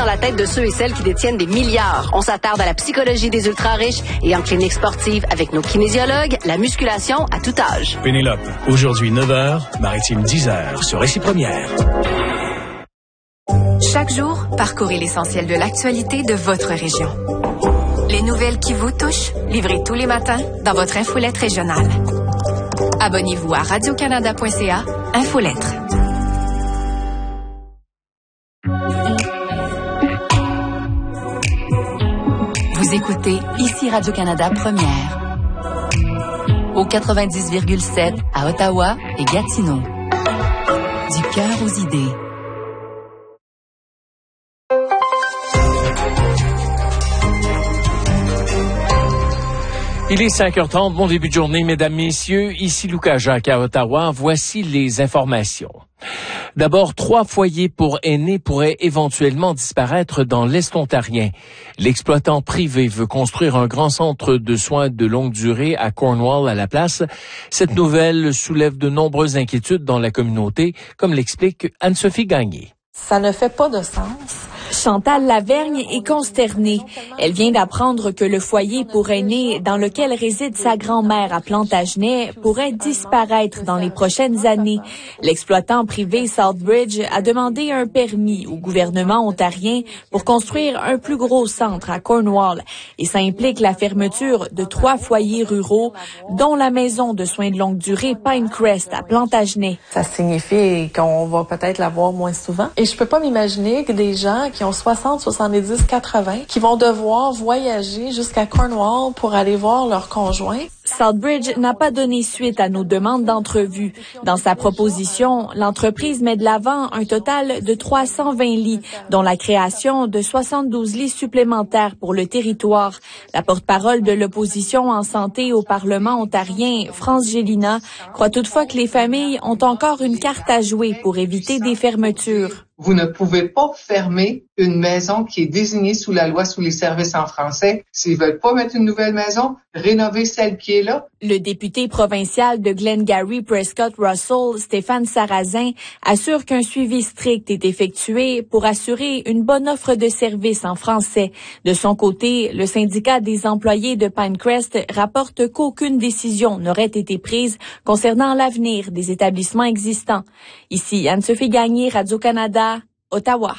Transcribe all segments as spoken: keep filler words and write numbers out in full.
la tête de ceux et celles qui détiennent des milliards. On s'attarde à la psychologie des ultra-riches et en clinique sportive avec nos kinésiologues, la musculation à tout âge. Pénélope, aujourd'hui neuf heures, Maritime dix heures, sur Récit Première. Chaque jour, parcourez l'essentiel de l'actualité de votre région. Les nouvelles qui vous touchent, livrées tous les matins dans votre infolette régionale. Abonnez-vous à radio canada point c a, Infolettre. Vous écoutez ici Radio-Canada Première. Au quatre-vingt-dix virgule sept à Ottawa et Gatineau. Du cœur aux idées. Il est cinq heures trente, bon début de journée, mesdames, messieurs. Ici Lucas Jacques à Ottawa. Voici les informations. D'abord, trois foyers pour aînés pourraient éventuellement disparaître dans l'Est ontarien. L'exploitant privé veut construire un grand centre de soins de longue durée à Cornwall à la place. Cette nouvelle soulève de nombreuses inquiétudes dans la communauté, comme l'explique Anne-Sophie Gagné. Ça ne fait pas de sens. Chantal Lavergne est consternée. Elle vient d'apprendre que le foyer pour aînés dans lequel réside sa grand-mère à Plantagenet pourrait disparaître dans les prochaines années. L'exploitant privé Southbridge a demandé un permis au gouvernement ontarien pour construire un plus gros centre à Cornwall. Et ça implique la fermeture de trois foyers ruraux, dont la maison de soins de longue durée Pinecrest à Plantagenet. Ça signifie qu'on va peut-être la voir moins souvent. Et je peux pas m'imaginer que des gens qui ont soixante, soixante-dix, quatre-vingts, qui vont devoir voyager jusqu'à Cornwall pour aller voir leur conjoint. Southbridge n'a pas donné suite à nos demandes d'entrevue. Dans sa proposition, l'entreprise met de l'avant un total de trois cent vingt lits, dont la création de soixante-douze lits supplémentaires pour le territoire. La porte-parole de l'opposition en santé au Parlement ontarien, France Gélina, croit toutefois que les familles ont encore une carte à jouer pour éviter des fermetures. Vous ne pouvez pas fermer une maison qui est désignée sous la loi sous les services en français. S'ils veulent pas mettre une nouvelle maison, rénover celle qui est là. Le député provincial de Glengarry Prescott Russell, Stéphane Sarrazin, assure qu'un suivi strict est effectué pour assurer une bonne offre de services en français. De son côté, le syndicat des employés de Pinecrest rapporte qu'aucune décision n'aurait été prise concernant l'avenir des établissements existants. Ici Anne-Sophie Gagné, Radio-Canada, Ottawa.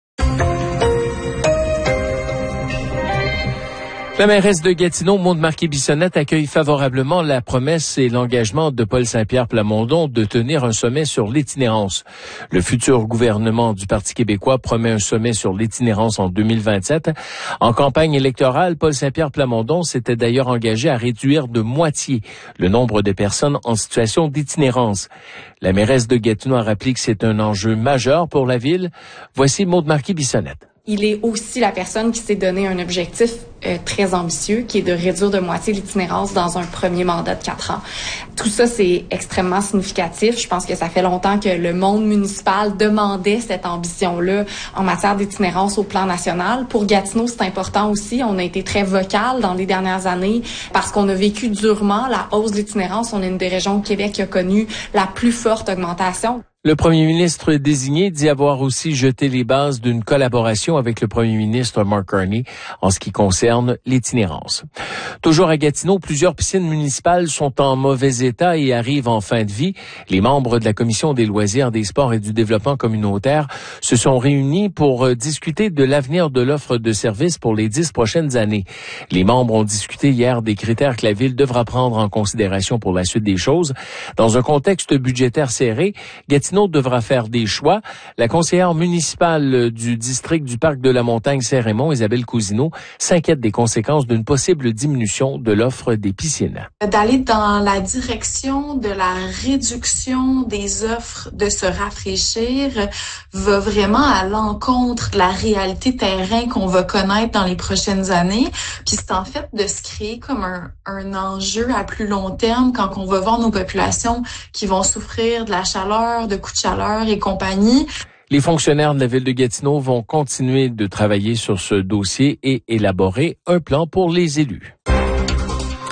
La mairesse de Gatineau, Maude Marquet-Bissonnette, accueille favorablement la promesse et l'engagement de Paul Saint-Pierre Plamondon de tenir un sommet sur l'itinérance. Le futur gouvernement du Parti québécois promet un sommet sur l'itinérance en deux mille vingt-sept. En campagne électorale, Paul Saint-Pierre Plamondon s'était d'ailleurs engagé à réduire de moitié le nombre de personnes en situation d'itinérance. La mairesse de Gatineau a rappelé que c'est un enjeu majeur pour la ville. Voici Maude Marquet-Bissonnette. Il est aussi la personne qui s'est donné un objectif euh, très ambitieux, qui est de réduire de moitié l'itinérance dans un premier mandat de quatre ans. Tout ça, c'est extrêmement significatif. Je pense que ça fait longtemps que le monde municipal demandait cette ambition-là en matière d'itinérance au plan national. Pour Gatineau, c'est important aussi. On a été très vocal dans les dernières années parce qu'on a vécu durement la hausse de l'itinérance. On est une des régions au Québec qui a connu la plus forte augmentation. Le premier ministre désigné dit avoir aussi jeté les bases d'une collaboration avec le premier ministre Mark Carney en ce qui concerne l'itinérance. Toujours à Gatineau, plusieurs piscines municipales sont en mauvais état et arrivent en fin de vie. Les membres de la Commission des loisirs, des sports et du développement communautaire se sont réunis pour discuter de l'avenir de l'offre de services pour les dix prochaines années. Les membres ont discuté hier des critères que la ville devra prendre en considération pour la suite des choses. Dans un contexte budgétaire serré, Gatineau devra faire des choix. La conseillère municipale du district du Parc de la Montagne-Saint-Raymond, Isabelle Cousineau, s'inquiète des conséquences d'une possible diminution de l'offre des piscines. D'aller dans la direction de la réduction des offres, de se rafraîchir, va vraiment à l'encontre de la réalité terrain qu'on va connaître dans les prochaines années. Puis c'est en fait de se créer comme un, un enjeu à plus long terme quand on va voir nos populations qui vont souffrir de la chaleur, de coups de chaleur et compagnie. Les fonctionnaires de la ville de Gatineau vont continuer de travailler sur ce dossier et élaborer un plan pour les élus.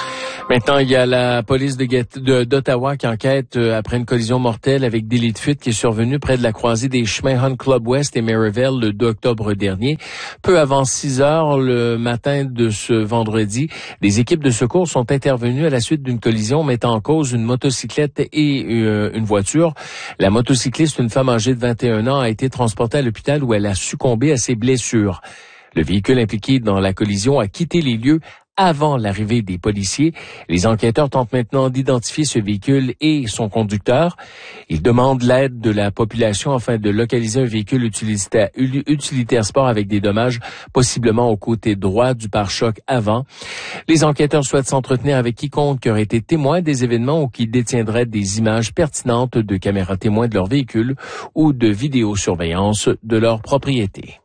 Maintenant, il y a la police de, de, d'Ottawa qui enquête après une collision mortelle avec délit de fuite qui est survenue près de la croisée des chemins Hunt Club West et Merivale le deux octobre dernier. Peu avant six heures le matin de ce vendredi, des équipes de secours sont intervenues à la suite d'une collision mettant en cause une motocyclette et euh, une voiture. La motocycliste, une femme âgée de vingt et un ans, a été transportée à l'hôpital où elle a succombé à ses blessures. Le véhicule impliqué dans la collision a quitté les lieux avant l'arrivée des policiers. Les enquêteurs tentent maintenant d'identifier ce véhicule et son conducteur. Ils demandent l'aide de la population afin de localiser un véhicule utilitaire, utilitaire sport avec des dommages possiblement au côté droit du pare-choc avant. Les enquêteurs souhaitent s'entretenir avec quiconque qui aurait été témoin des événements ou qui détiendrait des images pertinentes de caméras témoins de leur véhicule ou de vidéosurveillance de leur propriété.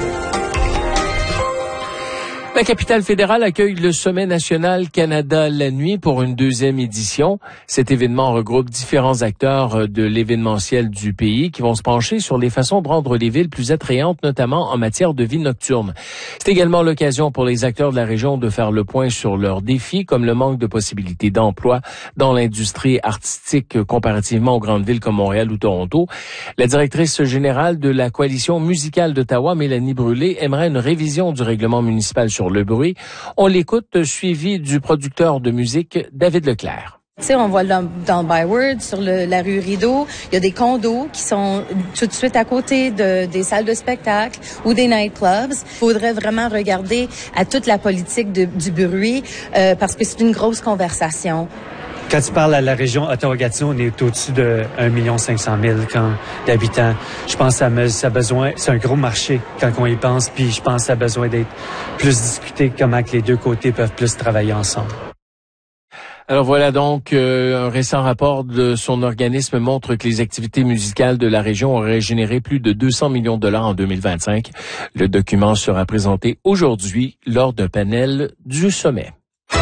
La capitale fédérale accueille le Sommet national Canada la nuit pour une deuxième édition. Cet événement regroupe différents acteurs de l'événementiel du pays qui vont se pencher sur les façons de rendre les villes plus attrayantes, notamment en matière de vie nocturne. C'est également l'occasion pour les acteurs de la région de faire le point sur leurs défis, comme le manque de possibilités d'emploi dans l'industrie artistique comparativement aux grandes villes comme Montréal ou Toronto. La directrice générale de la coalition musicale d'Ottawa, Mélanie Brûlé, aimerait une révision du règlement municipal sur le bruit. On l'écoute, suivi du producteur de musique, David Leclerc. Tu sais, on voit dans, dans Byward, sur le, la rue Rideau, il y a des condos qui sont tout de suite à côté de, des salles de spectacle ou des nightclubs. Il faudrait vraiment regarder à toute la politique de, du bruit euh, parce que c'est une grosse conversation. Quand tu parles à la région Ottawa-Gatineau, on est au-dessus de un million cinq cent mille d'habitants. Je pense que ça, me, ça a besoin, c'est un gros marché quand on y pense, puis je pense que ça a besoin d'être plus discuté, comment que les deux côtés peuvent plus travailler ensemble. Alors voilà donc, euh, un récent rapport de son organisme montre que les activités musicales de la région auraient généré plus de deux cents millions de dollars en deux mille vingt-cinq. Le document sera présenté aujourd'hui lors d'un panel du sommet.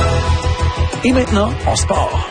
Et maintenant, en sport.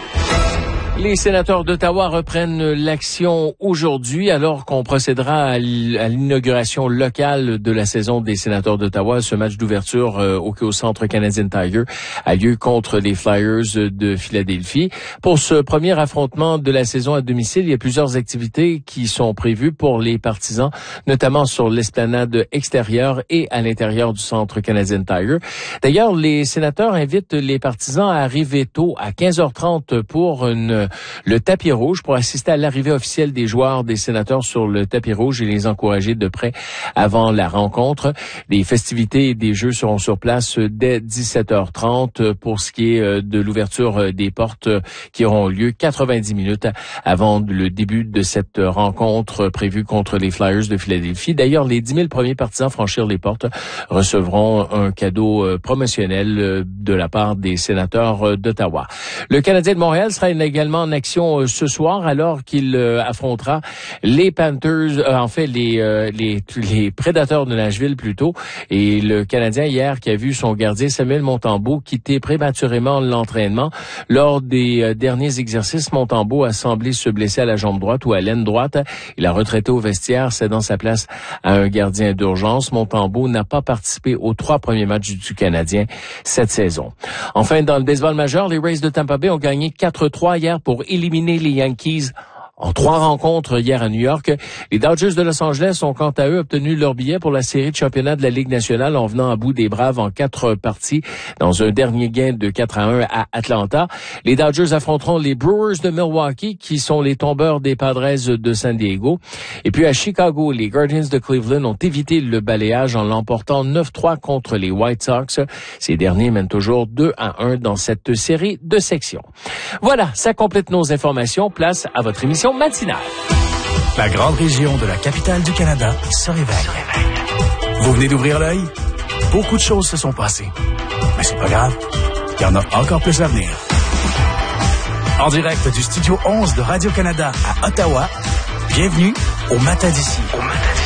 Les sénateurs d'Ottawa reprennent l'action aujourd'hui alors qu'on procédera à l'inauguration locale de la saison des sénateurs d'Ottawa. Ce match d'ouverture euh, au, au Centre Canadian Tiger a lieu contre les Flyers de Philadelphie. Pour ce premier affrontement de la saison à domicile, il y a plusieurs activités qui sont prévues pour les partisans, notamment sur l'esplanade extérieure et à l'intérieur du Centre Canadian Tiger. D'ailleurs, les sénateurs invitent les partisans à arriver tôt à quinze heures trente pour une le tapis rouge pour assister à l'arrivée officielle des joueurs des sénateurs sur le tapis rouge et les encourager de près avant la rencontre. Les festivités et des jeux seront sur place dès dix-sept heures trente pour ce qui est de l'ouverture des portes qui auront lieu quatre-vingt-dix minutes avant le début de cette rencontre prévue contre les Flyers de Philadelphie. D'ailleurs, les dix mille premiers partisans à franchir les portes recevront un cadeau promotionnel de la part des sénateurs d'Ottawa. Le Canadien de Montréal sera également en action ce soir alors qu'il euh, affrontera les Panthers, euh, en fait les, euh, les les Prédateurs de Nashville plutôt. Et le Canadien hier qui a vu son gardien Samuel Montembeault quitter prématurément l'entraînement lors des euh, derniers exercices. Montembeault a semblé se blesser à la jambe droite ou à l'aine droite. Il a retraité au vestiaire, cédant sa place à un gardien d'urgence. Montembeault n'a pas participé aux trois premiers matchs du Canadien cette saison. Enfin, dans le baseball majeur, les Rays de Tampa Bay ont gagné quatre trois hier pour éliminer les Yankees en trois rencontres hier à New York. Les Dodgers de Los Angeles ont quant à eux obtenu leur billet pour la série de championnat de la Ligue nationale en venant à bout des Braves en quatre parties dans un dernier gain de quatre à un à Atlanta. Les Dodgers affronteront les Brewers de Milwaukee qui sont les tombeurs des Padres de San Diego. Et puis à Chicago, les Guardians de Cleveland ont évité le balayage en l'emportant neuf trois contre les White Sox. Ces derniers mènent toujours deux à un dans cette série de sections. Voilà, ça complète nos informations. Place à votre émission matinale. La grande région de la capitale du Canada se réveille. Vous venez d'ouvrir l'œil? Beaucoup de choses se sont passées. Mais c'est pas grave. Il y en a encore plus à venir. En direct du Studio onze de Radio-Canada à Ottawa, bienvenue au Matin d'ici. Au Matin d'ici.